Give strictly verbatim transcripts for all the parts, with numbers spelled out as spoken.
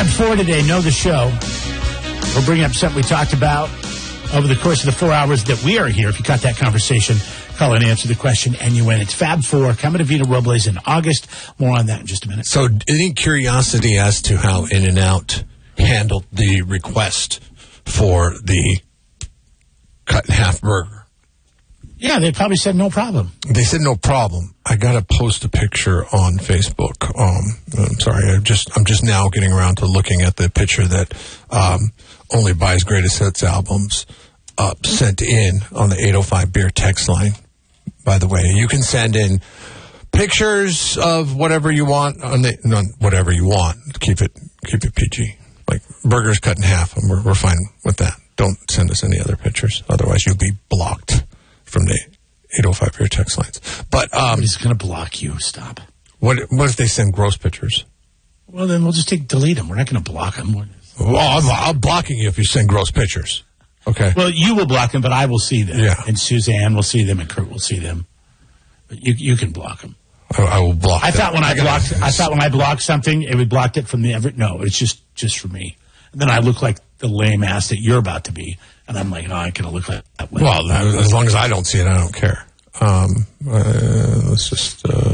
Fab Four today, know the show. We'll bring up something we talked about over the course of the four hours that we are here. If you caught that conversation, call and answer the question, and you win. It's Fab Four coming to Vita Robles in August. More on that in just a minute. So, any curiosity as to how In-N-Out handled the request for the cut-in-half burger? Yeah, they probably said no problem. They said no problem. I gotta post a picture on Facebook. Um, I'm sorry, I just I'm just now getting around to looking at the picture that um, Only Buys Greatest Hits albums uh, sent in on the eight oh five beer text line. By the way, you can send in pictures of whatever you want on the no, whatever you want. Keep it keep it P G. Like burgers cut in half, and we're we're fine with that. Don't send us any other pictures, otherwise you'll be blocked from the eight oh five beer text lines. But um, he's going to block you. Stop. What What if they send gross pictures? Well, then we'll just take delete them. We're not going to block them. Well, I'm, I'm blocking you if you send gross pictures. Okay. Well, you will block them, but I will see them. Yeah. And Suzanne will see them, and Kurt will see them. But you you can block them. I, I will block. I them. thought when I, I blocked, I thought when I blocked something, it would blocked it from the ever. No, it's just just for me. And then I look like the lame ass that you're about to be. And I'm like, oh, I can look like that way. Well, as long as I don't see it, I don't care. Um, uh, let's just uh,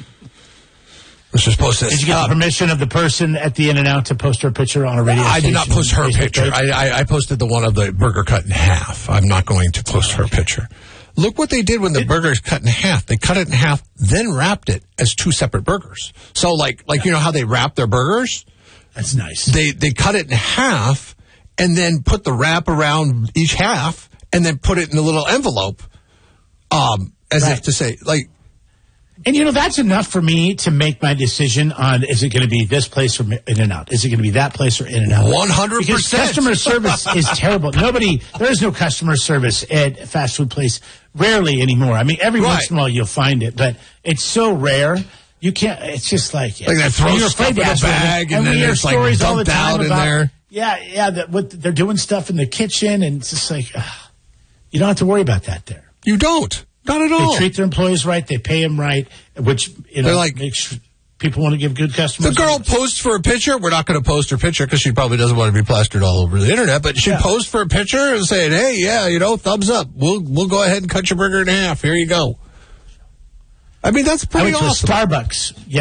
let's just post this. Did you get um, permission of the person at the In-N-Out to post her picture on a radio I station? did not post her Facebook picture. page? I, I, I posted the one of the burger cut in half. I'm not going to post her picture. Look what they did when the it, burger is cut in half. They cut it in half, then wrapped it as two separate burgers. So, like, like you know how they wrap their burgers? That's nice. They they cut it in half and then put the wrap around each half and then put it in a little envelope, um, as right. if to say, like. And, you know, that's enough for me to make my decision on, is it going to be this place or In-N-Out? Is it going to be that place or In-N-Out? one hundred percent. Because customer service is terrible. Nobody, there is no customer service at a fast food place, rarely anymore. I mean, every right. once in a while you'll find it, but it's so rare. You can't, it's just like. Like they throw stuff in a bag and, and then there's like dumped out in about, there. Yeah, yeah, that, what, they're doing stuff in the kitchen and it's just like, uh, you don't have to worry about that there. You don't. Not at all. They treat their employees right. They pay them right, which you know, They're like, makes people want to give good customers. The girl service. posts for a picture. We're not going to post her picture because she probably doesn't want to be plastered all over the internet. But she yeah. posts for a picture and saying, "Hey, yeah, you know, thumbs up. We'll we'll go ahead and cut your burger in half. Here you go." I mean, that's pretty I went awesome. to a Starbucks